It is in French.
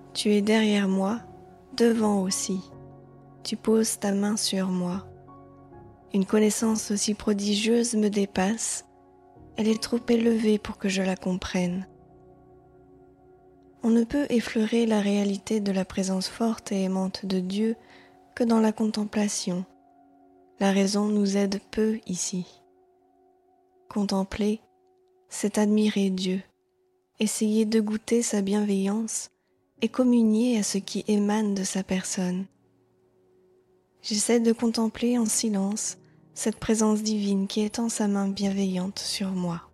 Tu es derrière moi, devant aussi. Tu poses ta main sur moi. Une connaissance aussi prodigieuse me dépasse. Elle est trop élevée pour que je la comprenne. On ne peut effleurer la réalité de la présence forte et aimante de Dieu que dans la contemplation. La raison nous aide peu ici. Contempler, c'est admirer Dieu, essayer de goûter sa bienveillance et communier à ce qui émane de sa personne. J'essaie de contempler en silence cette présence divine qui étend sa main bienveillante sur moi.